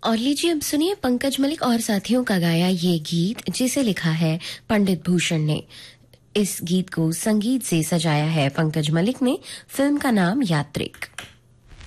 और लीजिए अब सुनिए पंकज मलिक और साथियों का गाया ये गीत जिसे लिखा है पंडित भूषण ने। इस गीत को संगीत से सजाया है पंकज मलिक ने। फिल्म का नाम यात्रिक।